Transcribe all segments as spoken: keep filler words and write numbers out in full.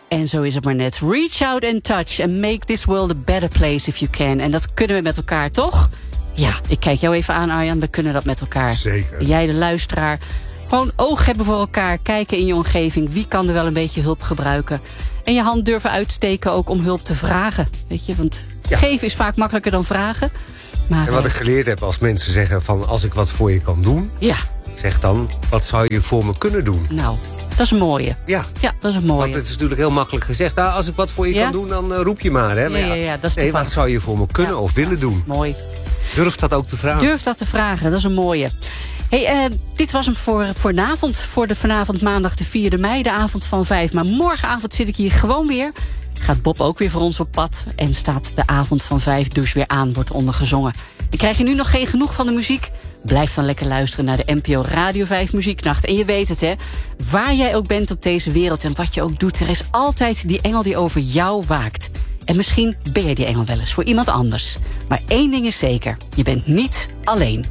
En zo is het maar net. Reach out and touch and make this world a better place if you can. En dat kunnen we met elkaar, toch? Ja, ik kijk jou even aan, Arjan. We kunnen dat met elkaar. Zeker. Jij, de luisteraar. Gewoon oog hebben voor elkaar. Kijken in je omgeving. Wie kan er wel een beetje hulp gebruiken? En je hand durven uitsteken ook om hulp te vragen. Weet je, want ja. geven is vaak makkelijker dan vragen. Maar, en wat ik geleerd heb als mensen zeggen van... als ik wat voor je kan doen... Ja. zeg dan, wat zou je voor me kunnen doen? Nou, dat is een mooie. Ja, ja dat is een mooie. Want het is natuurlijk heel makkelijk gezegd. Nou, als ik wat voor je ja? kan doen, dan uh, roep je maar. Hè? Maar ja, ja, ja, dat is nee, wat zou je voor me kunnen ja. of willen ja, doen? Mooi. Durf dat ook te vragen. Durf dat te vragen, dat is een mooie. Hey, uh, dit was hem voor, voor vanavond. Voor de vanavond maandag de vierde mei, de avond van vijf. Maar morgenavond zit ik hier gewoon weer. Gaat Bob ook weer voor ons op pad. En staat de avond van vijf dus weer aan, wordt ondergezongen. En krijg je nu nog geen genoeg van de muziek? Blijf dan lekker luisteren naar de N P O Radio vijf Muzieknacht. En je weet het, hè. Waar jij ook bent op deze wereld en wat je ook doet... er is altijd die engel die over jou waakt. En misschien ben je die engel wel eens voor iemand anders. Maar één ding is zeker. Je bent niet alleen.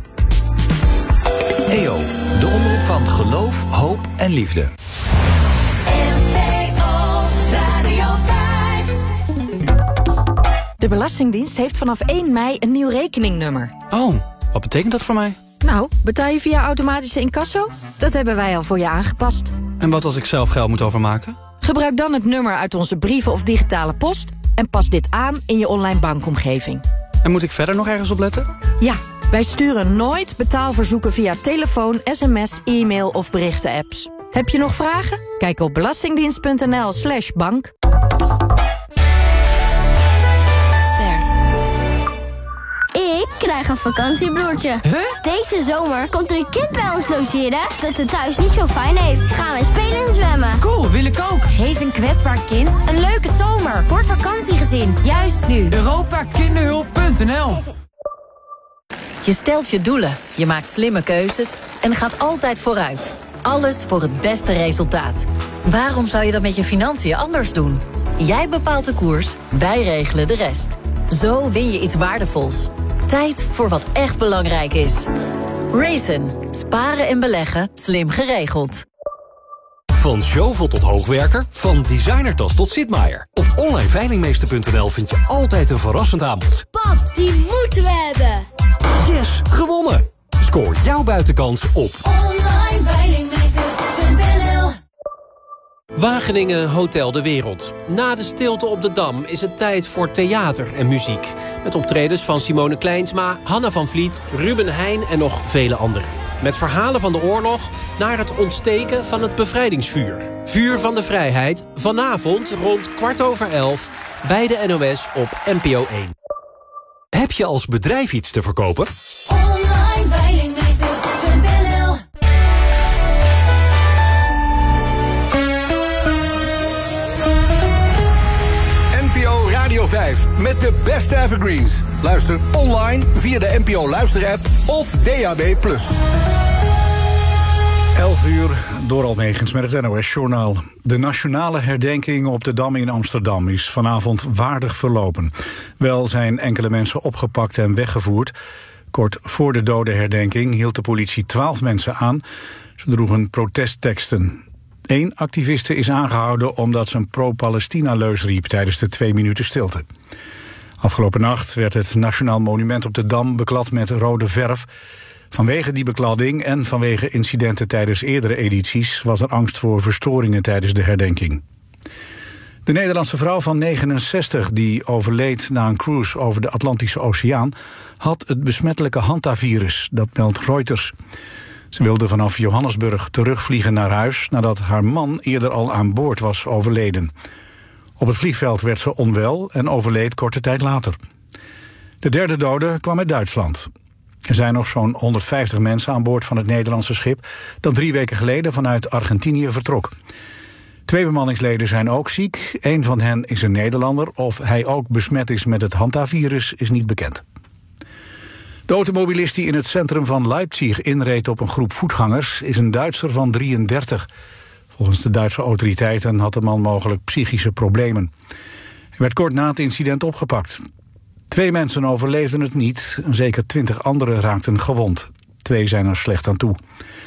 E O, de omroep van geloof, hoop en liefde. N P O Radio vijf. De Belastingdienst heeft vanaf één mei een nieuw rekeningnummer. Oh, wat betekent dat voor mij? Nou, betaal je via automatische incasso? Dat hebben wij al voor je aangepast. En wat als ik zelf geld moet overmaken? Gebruik dan het nummer uit onze brieven of digitale post... en pas dit aan in je online bankomgeving. En moet ik verder nog ergens op letten? Ja, wij sturen nooit betaalverzoeken via telefoon, sms, e-mail of berichten-apps. Heb je nog vragen? Kijk op belastingdienst.nl slash bank. Ik krijg een vakantiebroertje. Huh? Deze zomer komt er een kind bij ons logeren dat het thuis niet zo fijn heeft. Gaan we spelen en zwemmen. Cool, wil ik ook. Geef een kwetsbaar kind een leuke zomer. Kort vakantiegezin, juist nu. Europa Kinderhulp punt n l. Je stelt je doelen, je maakt slimme keuzes en gaat altijd vooruit. Alles voor het beste resultaat. Waarom zou je dat met je financiën anders doen? Jij bepaalt de koers, wij regelen de rest. Zo win je iets waardevols. Tijd voor wat echt belangrijk is. Raisin. Sparen en beleggen. Slim geregeld. Van shovel tot hoogwerker, van designertas tot Sitmaier. Op online veilingmeester punt n l vind je altijd een verrassend aanbod. Pap, die moeten we hebben. Yes, gewonnen! Scoor jouw buitenkans op online veilingmeester punt n l. Wageningen Hotel de Wereld. Na de stilte op de Dam is het tijd voor theater en muziek. Met optredens van Simone Kleinsma, Hanna van Vliet, Ruben Heijn en nog vele anderen. Met verhalen van de oorlog naar het ontsteken van het bevrijdingsvuur. Vuur van de Vrijheid, vanavond rond kwart over elf... bij de N O S op N P O één. Heb je als bedrijf iets te verkopen? online veilingmeester punt n l. N P O Radio vijf met de beste evergreens. Luister online via de N P O Luister-app of D A B plus. elf uur, door Almegens met het N O S-journaal. De nationale herdenking op de Dam in Amsterdam is vanavond waardig verlopen. Wel zijn enkele mensen opgepakt en weggevoerd. Kort voor de dodenherdenking hield de politie twaalf mensen aan. Ze droegen protestteksten. Eén activiste is aangehouden omdat ze een pro-Palestina-leus riep tijdens de twee minuten stilte. Afgelopen nacht werd het Nationaal Monument op de Dam beklad met rode verf. Vanwege die bekladding en vanwege incidenten tijdens eerdere edities was er angst voor verstoringen tijdens de herdenking. De Nederlandse vrouw van negenenzestig die overleed na een cruise over de Atlantische Oceaan had het besmettelijke hantavirus, dat meldt Reuters. Ze wilde vanaf Johannesburg terugvliegen naar huis nadat haar man eerder al aan boord was overleden. Op het vliegveld werd ze onwel en overleed korte tijd later. De derde dode kwam uit Duitsland. Er zijn nog zo'n honderdvijftig mensen aan boord van het Nederlandse schip dat drie weken geleden vanuit Argentinië vertrok. Twee bemanningsleden zijn ook ziek. Eén van hen is een Nederlander. Of hij ook besmet is met het hantavirus is niet bekend. De automobilist die in het centrum van Leipzig inreed op een groep voetgangers is een Duitser van drieëndertig. Volgens de Duitse autoriteiten had de man mogelijk psychische problemen. Hij werd kort na het incident opgepakt. Twee mensen overleefden het niet, en zeker twintig anderen raakten gewond. Twee zijn er slecht aan toe.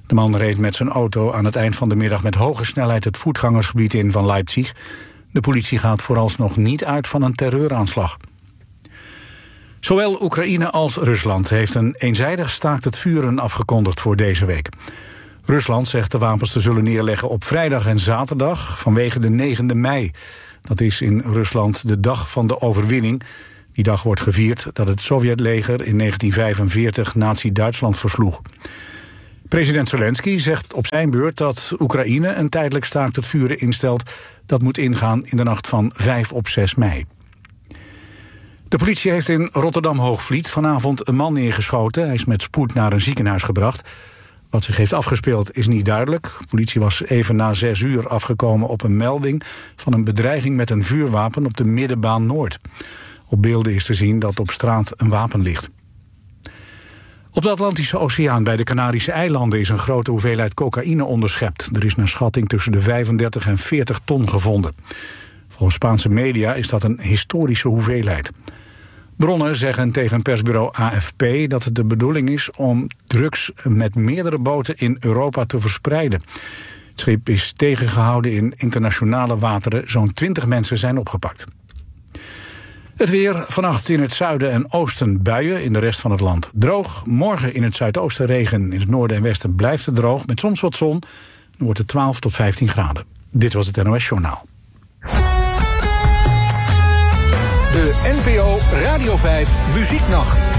De man reed met zijn auto aan het eind van de middag met hoge snelheid het voetgangersgebied in van Leipzig. De politie gaat vooralsnog niet uit van een terreuraanslag. Zowel Oekraïne als Rusland heeft een eenzijdig staakt het vuren afgekondigd voor deze week. Rusland zegt de wapens te zullen neerleggen op vrijdag en zaterdag vanwege de negende mei. Dat is in Rusland de dag van de overwinning. Die dag wordt gevierd dat het Sovjetleger in negentien vijfenveertig Nazi-Duitsland versloeg. President Zelensky zegt op zijn beurt dat Oekraïne een tijdelijk staakt het vuren instelt. Dat moet ingaan in de nacht van vijf op zes mei. De politie heeft in Rotterdam-Hoogvliet vanavond een man neergeschoten. Hij is met spoed naar een ziekenhuis gebracht. Wat zich heeft afgespeeld is niet duidelijk. De politie was even na zes uur afgekomen op een melding van een bedreiging met een vuurwapen op de Middenbaan Noord. Op beelden is te zien dat op straat een wapen ligt. Op de Atlantische Oceaan bij de Canarische eilanden is een grote hoeveelheid cocaïne onderschept. Er is naar schatting tussen de vijfendertig en veertig ton gevonden. Volgens Spaanse media is dat een historische hoeveelheid. Bronnen zeggen tegen persbureau A F P dat het de bedoeling is om drugs met meerdere boten in Europa te verspreiden. Het schip is tegengehouden in internationale wateren. Zo'n twintig mensen zijn opgepakt. Het weer, vannacht in het zuiden en oosten buien, in de rest van het land droog. Morgen in het zuidoosten regen, in het noorden en westen blijft het droog, met soms wat zon. Dan wordt het twaalf tot vijftien graden. Dit was het N O S Journaal. De N P O Radio vijf Muzieknacht.